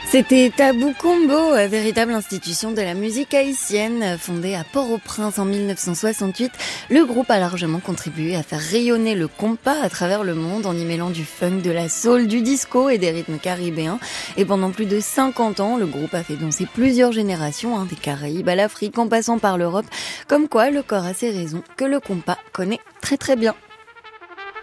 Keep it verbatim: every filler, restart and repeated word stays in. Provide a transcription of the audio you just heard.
C'était Tabou Combo, véritable institution de la musique haïtienne. Fondée à Port-au-Prince en mille neuf cent soixante-huit, le groupe a largement contribué à faire rayonner le compas à travers le monde en y mêlant du funk, de la soul, du disco et des rythmes caribéens. Et pendant plus de cinquante ans, le groupe a fait danser plusieurs générations, hein, des Caraïbes à l'Afrique en passant par l'Europe. Comme quoi, le corps a ses raisons que le compas connaît très très bien.